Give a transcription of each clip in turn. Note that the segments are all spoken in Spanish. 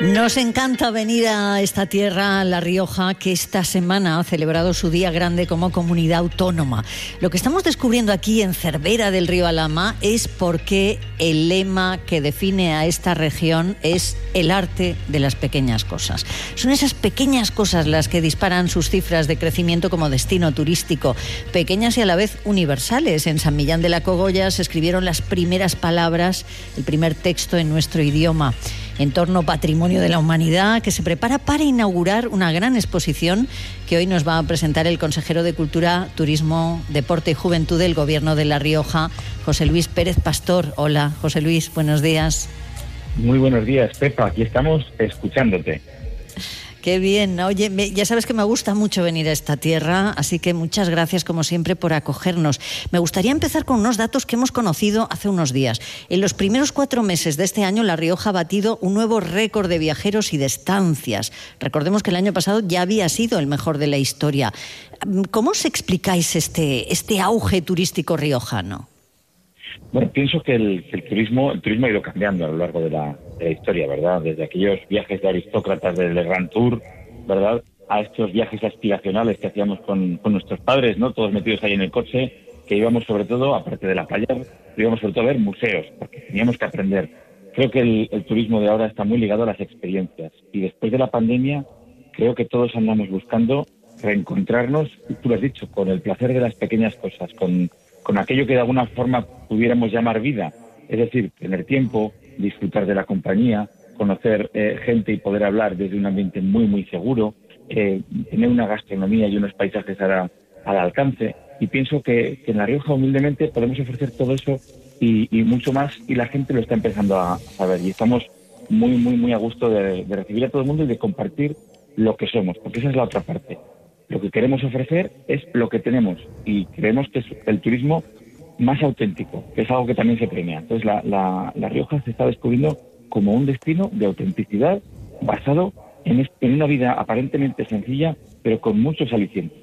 Nos encanta venir a esta tierra, La Rioja, que esta semana ha celebrado su día grande como comunidad autónoma. Lo que estamos descubriendo aquí en Cervera del Río Alhama es por qué el lema que define a esta región es el arte de las pequeñas cosas. Son esas pequeñas cosas las que disparan sus cifras de crecimiento como destino turístico, pequeñas y a la vez universales. En San Millán de la Cogolla se escribieron las primeras palabras, el primer texto en nuestro idioma. Entorno Patrimonio de la Humanidad, que se prepara para inaugurar una gran exposición que hoy nos va a presentar el consejero de Cultura, Turismo, Deporte y Juventud del Gobierno de La Rioja, José Luis Pérez Pastor. Hola, José Luis, buenos días. Muy buenos días, Pepa, aquí estamos escuchándote. Qué bien. Oye, ya sabes que me gusta mucho venir a esta tierra, así que muchas gracias, como siempre, por acogernos. Me gustaría empezar con unos datos que hemos conocido hace unos días. En los primeros 4 meses de este año, La Rioja ha batido un nuevo récord de viajeros y de estancias. Recordemos que el año pasado ya había sido el mejor de la historia. ¿Cómo os explicáis este auge turístico riojano? Bueno, pienso que el turismo ha ido cambiando a lo largo de la historia, ¿verdad? Desde aquellos viajes de aristócratas del Grand Tour, ¿verdad?, a estos viajes aspiracionales que hacíamos con nuestros padres, ¿no?, todos metidos ahí en el coche, que íbamos sobre todo, aparte de la playa, íbamos sobre todo a ver museos, porque teníamos que aprender. Creo que el turismo de ahora está muy ligado a las experiencias. Y después de la pandemia, creo que todos andamos buscando reencontrarnos, tú lo has dicho, con el placer de las pequeñas cosas, con aquello que de alguna forma pudiéramos llamar vida, es decir, tener tiempo, disfrutar de la compañía, conocer gente y poder hablar desde un ambiente muy, muy seguro, tener una gastronomía y unos paisajes al alcance. Y pienso que en La Rioja, humildemente, podemos ofrecer todo eso y mucho más, y la gente lo está empezando a saber. Y estamos muy, muy, muy a gusto de recibir a todo el mundo y de compartir lo que somos, porque esa es la otra parte. Lo que queremos ofrecer es lo que tenemos, y creemos que es el turismo más auténtico, que es algo que también se premia. Entonces la Rioja se está descubriendo como un destino de autenticidad basado en una vida aparentemente sencilla, pero con muchos alicientes.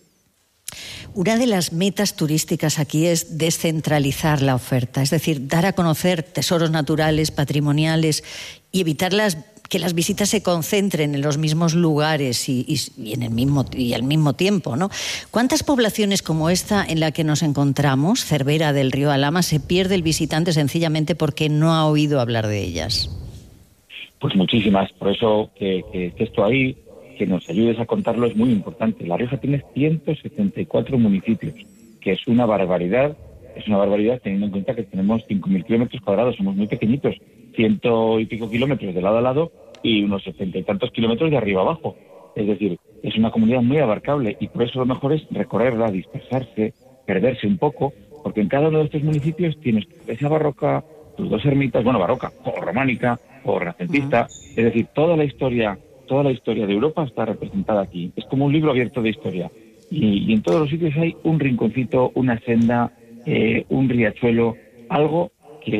Una de las metas turísticas aquí es descentralizar la oferta, es decir, dar a conocer tesoros naturales, patrimoniales, y evitar que las visitas se concentren en los mismos lugares y al mismo tiempo, ¿no? ¿Cuántas poblaciones como esta en la que nos encontramos, Cervera del Río Alhama, se pierde el visitante sencillamente porque no ha oído hablar de ellas? Pues muchísimas. Por eso que esto ahí, que nos ayudes a contarlo, es muy importante. La Rioja tiene 174 municipios, que es una barbaridad. Es una barbaridad teniendo en cuenta que tenemos 5.000 kilómetros cuadrados, somos muy pequeñitos, 100 y pico kilómetros de lado a lado y unos 70 y tantos kilómetros de arriba abajo. Es decir, es una comunidad muy abarcable, y por eso lo mejor es recorrerla, dispersarse, perderse un poco, porque en cada uno de estos municipios tienes esa barroca, tus 2 ermitas, bueno, barroca o románica o renacentista, es decir, toda la historia de Europa está representada aquí. Es como un libro abierto de historia, y en todos los sitios hay un rinconcito, una senda, un riachuelo, algo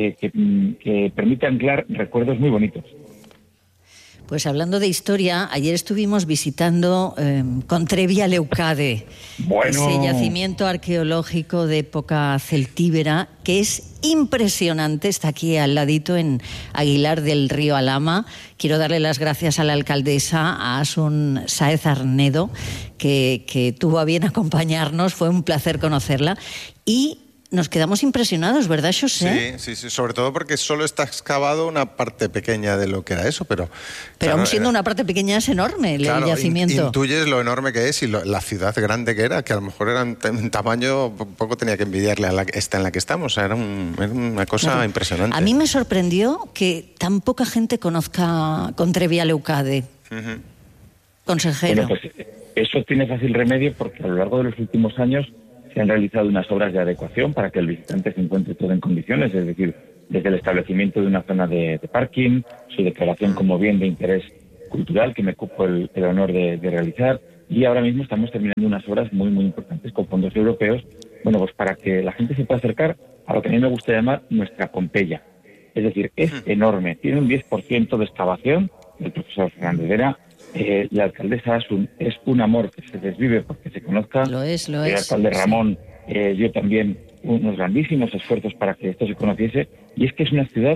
que permite anclar recuerdos muy bonitos. Pues hablando de historia, ayer estuvimos visitando Contrevia Leucade, ese yacimiento arqueológico de época celtíbera que es impresionante. Está aquí al ladito en Aguilar del Río Alhama. Quiero darle las gracias a la alcaldesa, a Asun Sáez Arnedo, que tuvo a bien acompañarnos. Fue un placer conocerla y nos quedamos impresionados, ¿verdad, José? Sí, sobre todo porque solo está excavado una parte pequeña de lo que era eso, pero claro, aún siendo una parte pequeña es enorme el yacimiento. Intuyes lo enorme que es y la ciudad grande que era, que a lo mejor era en tamaño, poco tenía que envidiarle a esta en la que estamos. Era una cosa impresionante. A mí me sorprendió que tan poca gente conozca Contrevia Leucade. Uh-huh. Consejero. Bueno, pues eso tiene fácil remedio, porque a lo largo de los últimos años se han realizado unas obras de adecuación para que el visitante se encuentre todo en condiciones, es decir, desde el establecimiento de una zona de parking, su declaración como bien de interés cultural, que me ocupo el honor de realizar, y ahora mismo estamos terminando unas obras muy, muy importantes con fondos europeos, bueno, pues para que la gente se pueda acercar a lo que a mí me gusta llamar nuestra Pompeya. Es decir, es enorme, tiene un 10% de excavación, el profesor Fernández Vera. La alcaldesa es un amor que se desvive porque se conozca. Lo es. El alcalde Ramón dio también unos grandísimos esfuerzos para que esto se conociese, y es que es una ciudad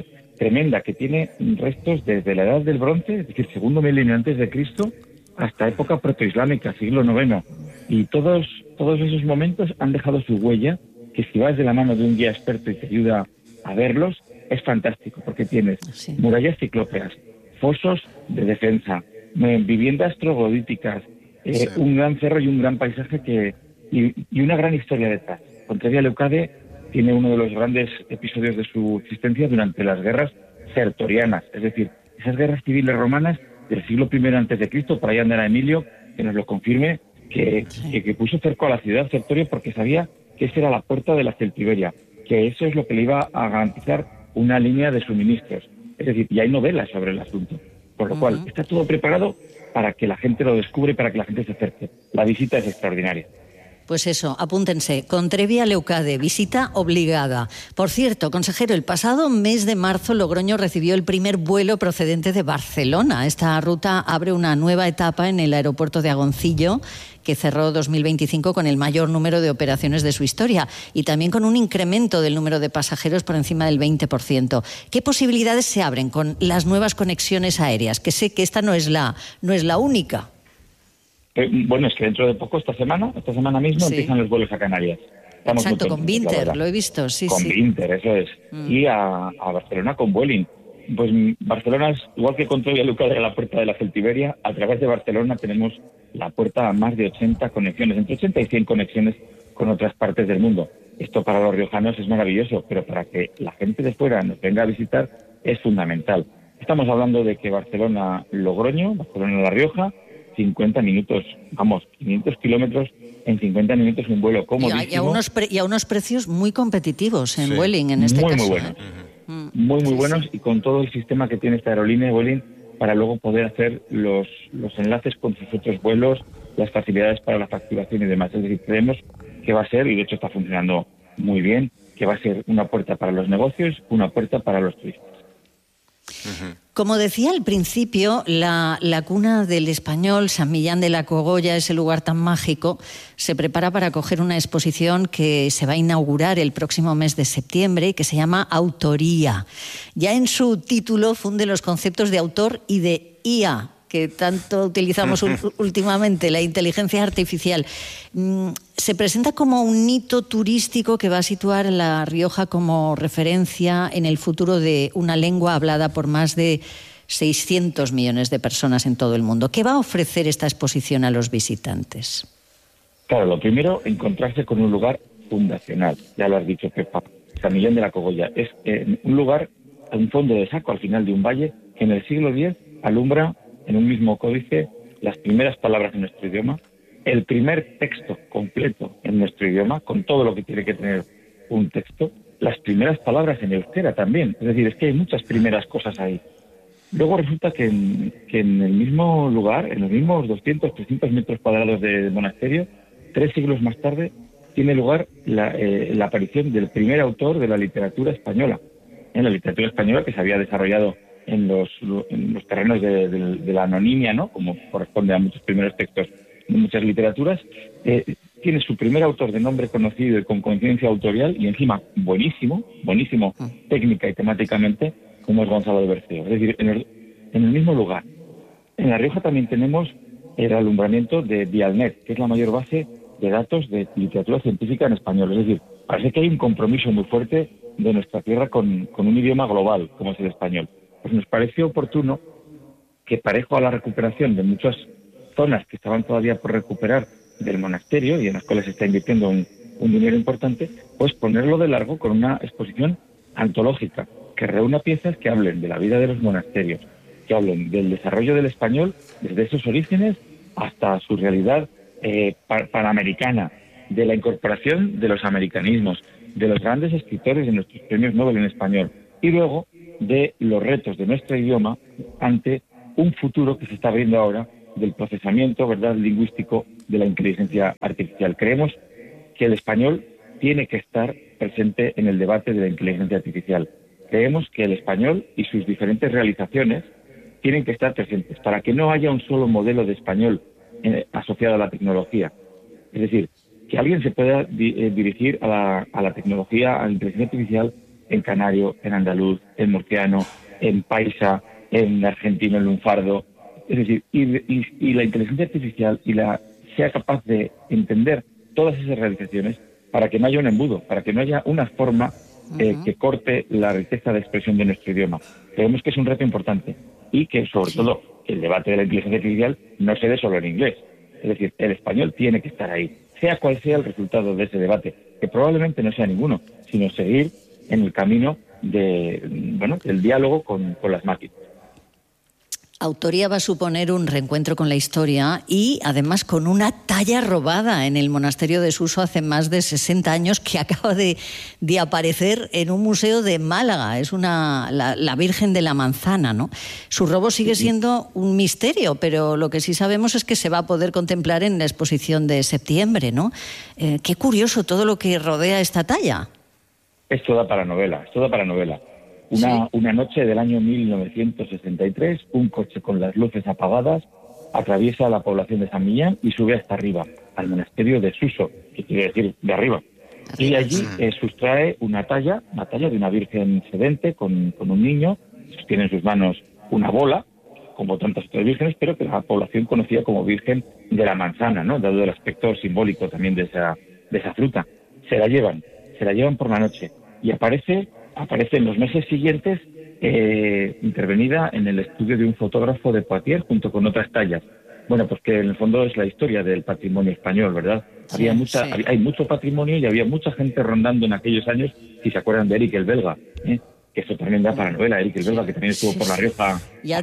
tremenda, que tiene restos desde la Edad del Bronce, es decir, segundo milenio antes de Cristo, hasta época protoislámica, siglo IX. Y todos esos momentos han dejado su huella, que si vas de la mano de un guía experto y te ayuda a verlos, es fantástico, porque tienes murallas ciclópeas, fosos de defensa, viviendas troglodíticas, un gran cerro y un gran paisaje y una gran historia detrás. Contrevia Leucade tiene uno de los grandes episodios de su existencia durante las guerras sertorianas, es decir, esas guerras civiles romanas del siglo I antes de Cristo. Por ahí andará Emilio, que nos lo confirme, que puso cerco a la ciudad Sertorio porque sabía que esa era la puerta de la Celtiberia, que eso es lo que le iba a garantizar una línea de suministros. Es decir, y hay novelas sobre el asunto. Por lo cual, está todo preparado para que la gente lo descubra y para que la gente se acerque. La visita es extraordinaria. Pues eso, apúntense, Contrevia Leucade, visita obligada. Por cierto, consejero, el pasado mes de marzo Logroño recibió el primer vuelo procedente de Barcelona. Esta ruta abre una nueva etapa en el aeropuerto de Agoncillo, que cerró 2025 con el mayor número de operaciones de su historia y también con un incremento del número de pasajeros por encima del 20%. ¿Qué posibilidades se abren con las nuevas conexiones aéreas? Que sé que esta no es la única. Bueno, es que dentro de poco, esta semana mismo, empiezan los vuelos a Canarias. Exacto, con Binter, lo he visto, con Binter, eso es. Y a Barcelona con Vueling. Pues Barcelona es, igual que Contrevia Leucade, la puerta de la Celtiberia. A través de Barcelona tenemos la puerta a más de 80 conexiones, entre 80 y 100 conexiones con otras partes del mundo. Esto para los riojanos es maravilloso, pero para que la gente de fuera nos venga a visitar es fundamental. Estamos hablando de que Barcelona-Logroño, Barcelona-La Rioja, 50 minutos, 500 kilómetros en 50 minutos, un vuelo comodísimo. Y a unos precios muy competitivos en Vueling, en este caso. Muy buenos. Muy buenos, y con todo el sistema que tiene esta aerolínea Vueling para luego poder hacer los enlaces con sus otros vuelos, las facilidades para la facturación y demás. Es decir, creemos que va a ser, y de hecho está funcionando muy bien, que va a ser una puerta para los negocios, una puerta para los turistas. Como decía al principio, la cuna del español, San Millán de la Cogolla, ese lugar tan mágico, se prepara para acoger una exposición que se va a inaugurar el próximo mes de septiembre y que se llama Autoría. Ya en su título funde los conceptos de autor y de IA, que tanto utilizamos últimamente, la inteligencia artificial. Se presenta como un hito turístico que va a situar La Rioja como referencia en el futuro de una lengua hablada por más de 600 millones de personas en todo el mundo. ¿Qué va a ofrecer esta exposición a los visitantes? Claro, lo primero, encontrarse con un lugar fundacional. Ya lo has dicho, Pepa. San Millán de la Cogolla es un lugar, un fondo de saco al final de un valle, que en el siglo X alumbra en un mismo códice las primeras palabras en nuestro idioma, el primer texto completo en nuestro idioma, con todo lo que tiene que tener un texto, las primeras palabras en euskera también. Es decir, es que hay muchas primeras cosas ahí. Luego resulta que en el mismo lugar, en los mismos 200, 300 metros cuadrados de monasterio, 3 siglos más tarde, tiene lugar la aparición del primer autor de la literatura española. En la literatura española que se había desarrollado en los terrenos de la anonimia, ¿no? Como corresponde a muchos primeros textos de muchas literaturas, tiene su primer autor de nombre conocido y con conciencia autorial, y encima buenísimo técnica y temáticamente, como es Gonzalo de Berceo. Es decir, en el mismo lugar. En La Rioja también tenemos el alumbramiento de Dialnet, que es la mayor base de datos de literatura científica en español. Es decir, parece que hay un compromiso muy fuerte de nuestra tierra con un idioma global, como es el español. Pues nos pareció oportuno que, parejo a la recuperación de muchas zonas que estaban todavía por recuperar del monasterio y en las cuales se está invirtiendo un dinero importante, pues ponerlo de largo con una exposición antológica que reúna piezas que hablen de la vida de los monasterios, que hablen del desarrollo del español desde esos orígenes hasta su realidad panamericana, de la incorporación de los americanismos, de los grandes escritores de nuestros premios Nobel en español, y luego de los retos de nuestro idioma ante un futuro que se está abriendo ahora del procesamiento, ¿verdad?, lingüístico de la inteligencia artificial. Creemos que el español tiene que estar presente en el debate de la inteligencia artificial. Creemos que el español y sus diferentes realizaciones tienen que estar presentes para que no haya un solo modelo de español asociado a la tecnología. Es decir, que alguien se pueda dirigir a la tecnología, a la inteligencia artificial, en canario, en andaluz, en murciano, en paisa, en argentino, en lunfardo. Es decir, y la inteligencia artificial sea capaz de entender todas esas realizaciones para que no haya un embudo, para que no haya una forma que corte la riqueza de expresión de nuestro idioma. Creemos que es un reto importante y que, sobre todo, el debate de la inteligencia artificial no se dé solo en inglés. Es decir, el español tiene que estar ahí, sea cual sea el resultado de ese debate, que probablemente no sea ninguno, sino seguir en el camino del diálogo con las máquinas. Autoría va a suponer un reencuentro con la historia y además con una talla robada en el monasterio de Suso hace más de 60 años que acaba de aparecer en un museo de Málaga. Es la Virgen de la Manzana, ¿no? Su robo sigue siendo un misterio, pero lo que sí sabemos es que se va a poder contemplar en la exposición de septiembre, ¿no? Qué curioso todo lo que rodea esta talla. Es toda para novela. Una noche del año 1963, un coche con las luces apagadas atraviesa la población de San Millán y sube hasta arriba, al monasterio de Suso, que quiere decir de arriba. Y allí sustrae una talla de una virgen sedente con un niño, sostiene en sus manos una bola, como tantas otras vírgenes, pero que la población conocía como Virgen de la Manzana, ¿no? Dado el aspecto simbólico también de esa fruta. Se la llevan por la noche y aparece en los meses siguientes intervenida en el estudio de un fotógrafo de Poitiers junto con otras tallas. Bueno, pues que en el fondo es la historia del patrimonio español, ¿verdad? Hay mucho patrimonio y había mucha gente rondando en aquellos años, si se acuerdan de Eric el Belga, que eso también da para novela, Eric el Belga, que también estuvo por La Rioja. Ya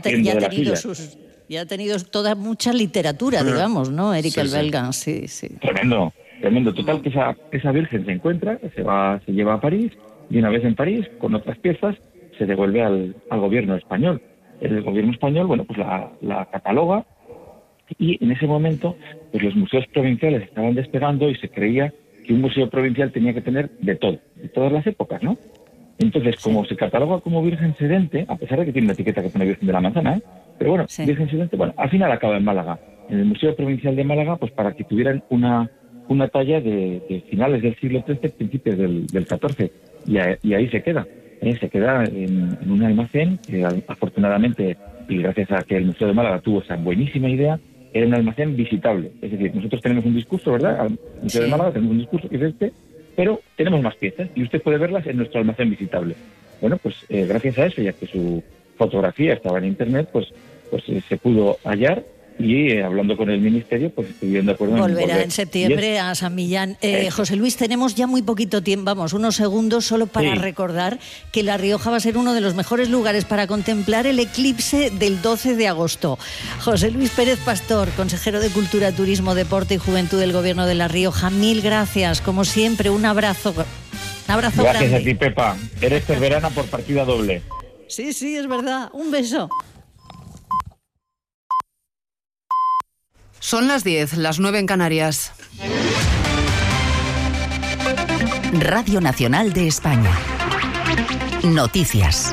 ha tenido toda mucha literatura, digamos, ¿no? Eric el Belga, sí. Tremendo. Total, que esa virgen se encuentra, se lleva a París, y una vez en París, con otras piezas, se devuelve al gobierno español. El gobierno español, bueno, pues la cataloga, y en ese momento pues los museos provinciales estaban despegando y se creía que un museo provincial tenía que tener de todo, de todas las épocas, ¿no? Entonces, como se cataloga como Virgen Sedente, a pesar de que tiene una etiqueta que pone Virgen de la Manzana, pero bueno, Virgen Sedente, bueno, al final acaba en Málaga, en el Museo Provincial de Málaga, pues para que tuvieran una talla de finales del siglo XIII, principios del XIV, y ahí se queda. Se queda en un almacén que afortunadamente, y gracias a que el Museo de Málaga tuvo esa buenísima idea, era un almacén visitable. Es decir, nosotros tenemos un discurso, ¿verdad? Al Museo de Málaga tenemos un discurso que es pero tenemos más piezas y usted puede verlas en nuestro almacén visitable. Bueno, pues gracias a eso, ya que su fotografía estaba en Internet, pues se pudo hallar. Y hablando con el Ministerio, pues estuvieron de acuerdo. Volverá en septiembre a San Millán. José Luis, tenemos ya muy poquito tiempo, unos segundos solo para recordar que La Rioja va a ser uno de los mejores lugares para contemplar el eclipse del 12 de agosto. José Luis Pérez Pastor, consejero de Cultura, Turismo, Deporte y Juventud del Gobierno de La Rioja, mil gracias. Como siempre, un abrazo grande. Gracias a ti, Pepa. Eres cerverana por partida doble. Sí, es verdad. Un beso. Son las 10, las 9 en Canarias. Radio Nacional de España. Noticias.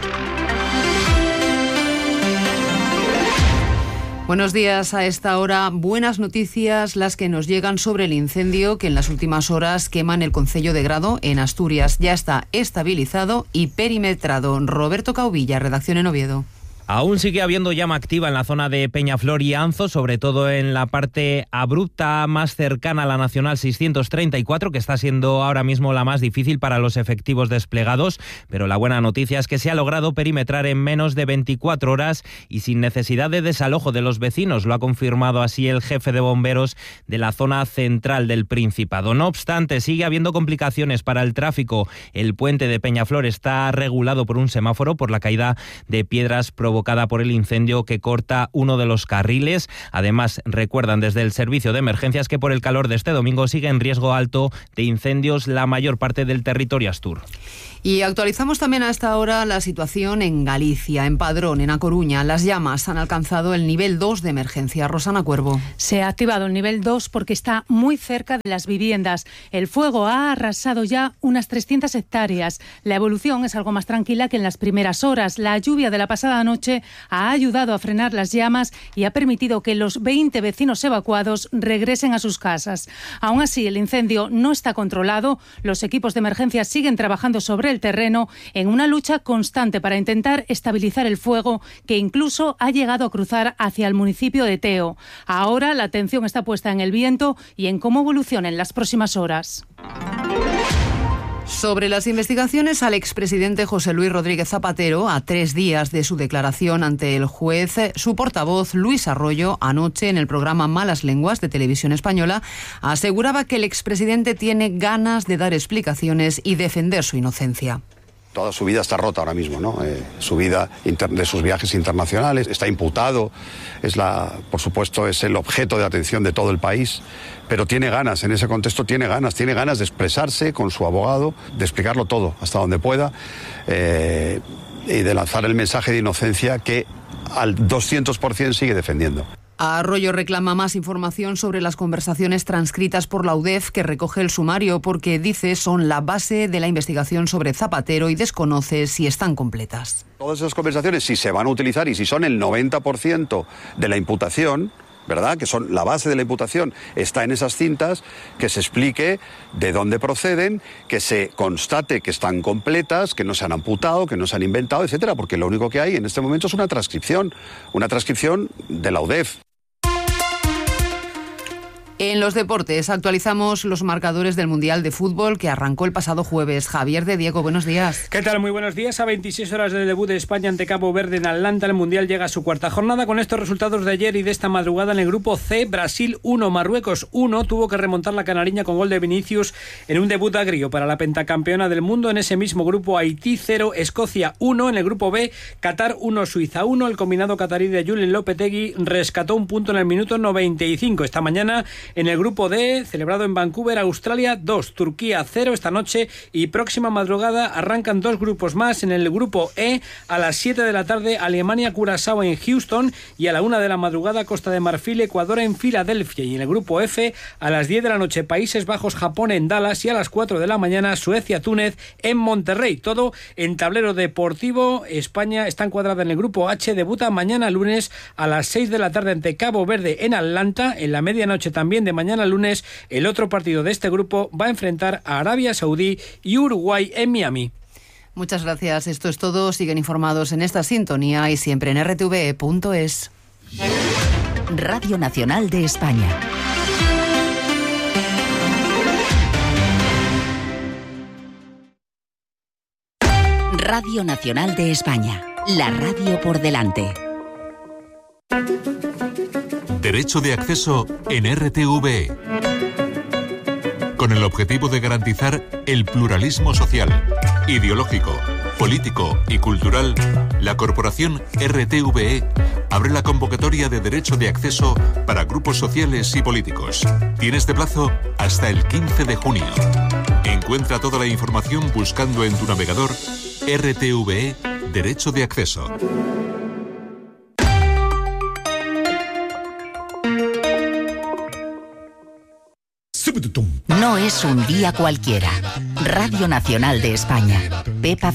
Buenos días. A esta hora, buenas noticias las que nos llegan sobre el incendio que en las últimas horas quema en el concello de Grado, en Asturias. Ya está estabilizado y perimetrado. Roberto Cauvilla, redacción en Oviedo. Aún sigue habiendo llama activa en la zona de Peñaflor y Anzo, sobre todo en la parte abrupta más cercana a la Nacional 634, que está siendo ahora mismo la más difícil para los efectivos desplegados, pero la buena noticia es que se ha logrado perimetrar en menos de 24 horas y sin necesidad de desalojo de los vecinos. Lo ha confirmado así el jefe de bomberos de la zona central del Principado. No obstante, sigue habiendo complicaciones para el tráfico. El puente de Peñaflor está regulado por un semáforo por la caída de piedras provocada por el incendio que corta uno de los carriles. Además, recuerdan desde el servicio de emergencias que por el calor de este domingo sigue en riesgo alto de incendios la mayor parte del territorio astur. Y actualizamos también a esta hora la situación en Galicia, en Padrón, en A Coruña. Las llamas han alcanzado el nivel 2 de emergencia. Rosana Cuervo. Se ha activado el nivel 2 porque está muy cerca de las viviendas. El fuego ha arrasado ya unas 300 hectáreas. La evolución es algo más tranquila que en las primeras horas. La lluvia de la pasada noche anoche ha ayudado a frenar las llamas y ha permitido que los 20 vecinos evacuados regresen a sus casas. Aún así, el incendio no está controlado. Los equipos de emergencia siguen trabajando sobre el terreno en una lucha constante para intentar estabilizar el fuego, que incluso ha llegado a cruzar hacia el municipio de Teo. Ahora la atención está puesta en el viento y en cómo evoluciona en las próximas horas. Sobre las investigaciones al expresidente José Luis Rodríguez Zapatero, a 3 días de su declaración ante el juez, su portavoz Luis Arroyo, anoche en el programa Malas Lenguas de Televisión Española, aseguraba que el expresidente tiene ganas de dar explicaciones y defender su inocencia. Toda su vida está rota ahora mismo, ¿no? Su vida de sus viajes internacionales, está imputado, por supuesto es el objeto de atención de todo el país, pero tiene ganas, en ese contexto tiene ganas de expresarse con su abogado, de explicarlo todo hasta donde pueda y de lanzar el mensaje de inocencia que al 200% sigue defendiendo. Arroyo reclama más información sobre las conversaciones transcritas por la UDEF que recoge el sumario, porque dice son la base de la investigación sobre Zapatero y desconoce si están completas. Todas esas conversaciones, si se van a utilizar y si son el 90% de la imputación, ¿verdad?, que son la base de la imputación, está en esas cintas, que se explique de dónde proceden, que se constate que están completas, que no se han amputado, que no se han inventado, etcétera, porque lo único que hay en este momento es una transcripción de la UDEF. En los deportes actualizamos los marcadores del Mundial de Fútbol que arrancó el pasado jueves. Javier de Diego, buenos días. ¿Qué tal? Muy buenos días. A 26 horas del debut de España ante Cabo Verde en Atlanta, el Mundial llega a su cuarta jornada. Con estos resultados de ayer y de esta madrugada en el grupo C, Brasil 1, Marruecos 1. Tuvo que remontar la canariña con gol de Vinicius en un debut agrio para la pentacampeona del mundo. En ese mismo grupo, Haití 0, Escocia 1. En el grupo B, Qatar 1, Suiza 1. El combinado catarí de Julen Lopetegui rescató un punto en el minuto 95. Esta mañana en el grupo D, celebrado en Vancouver, Australia 2, Turquía 0 esta noche, y próxima madrugada arrancan 2 grupos más. En el grupo E, a las 7 de la tarde, Alemania-Curazao en Houston, y a la 1 de la madrugada, Costa de Marfil, Ecuador en Filadelfia. Y en el grupo F, a las 10 de la noche, Países Bajos-Japón en Dallas, y a las 4 de la mañana, Suecia-Túnez en Monterrey. Todo en tablero deportivo. España está encuadrada en el grupo H, debuta mañana lunes a las 6 de la tarde ante Cabo Verde en Atlanta. En la medianoche también de mañana lunes, el otro partido de este grupo va a enfrentar a Arabia Saudí y Uruguay en Miami. Muchas gracias. Esto es todo. Siguen informados en esta sintonía y siempre en rtve.es. Radio Nacional de España. Radio Nacional de España. La radio por delante. Derecho de acceso en RTVE. Con el objetivo de garantizar el pluralismo social, ideológico, político y cultural, la corporación RTVE abre la convocatoria de derecho de acceso para grupos sociales y políticos. Tienes de plazo hasta el 15 de junio. Encuentra toda la información buscando en tu navegador RTVE Derecho de Acceso. No es un día cualquiera. Radio Nacional de España. Pepa